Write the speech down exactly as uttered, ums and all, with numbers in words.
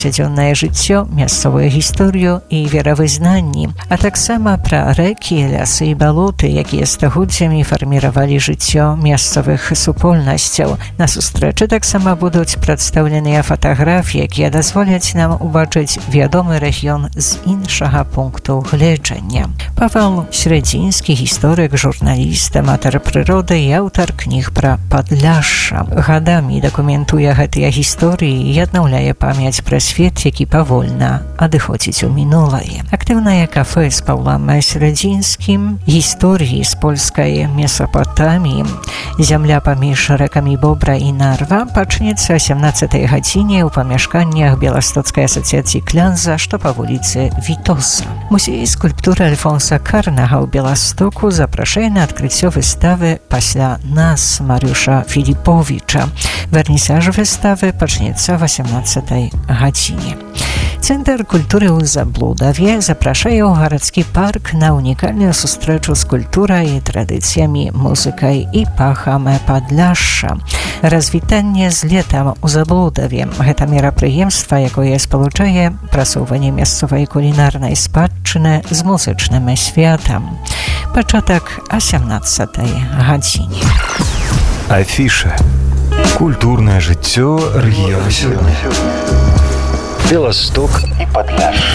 Сядзённае жыццё, мясцовую гісторыю і веравызнанні, а таксама пра рэкі, лясы і балоты, якія стагоддзямі фарміравалі жыццё мясцовых супольнасцяў. На сустрэчы таксама будуць прадстаўленыя фатаграфіі, якія дазволяць нам убачыць вядомы рэгіён з іншага пункту гледжання. Павел Срэдзінскі, гісторык, журналіст, аматар прыроды і аўтар кніг пра Падляшша. Гадамі дакументуе гэтыя гісторыі і аднаўляе памяць пра свет, які павольна адыходзіць у мінулае. Актыўнае кафэ з Паўлам Срэдзінскім, гісторыі з польскай Месапатаміі, зямля паміж рэкамі Бобра і Нарва пачнецца о сямнаццатай гадзіне ў памяшканнях Беластоцкай асацыяцыі Клянза, што па вуліцы Вітоса. Музей скульптуры Альфонса Карнага ў Беластоку запрашае на адкрыццё выставы «Пасля нас» Mariusza Filipowicza. Wernisaż wystawy пачнецца о асямнаццатай гадзіне. Цэнтр культуры ў Заблудаве запрашае ў гарадскі парк на унікальную сустрэчу з культурай, традыцыямі, музыкай і пахам Падляшша. Развітанне з летам у Заблудаве. Гэта мерапрыемства, якое спалучае прасоўванне мясцовай кулінарнай спадчыны з музычным святам. Пачатак о сямнаццатай гадзіне. Афіша. Культурнае жыццё рэгіёну сёння. Беласток і Падляшша.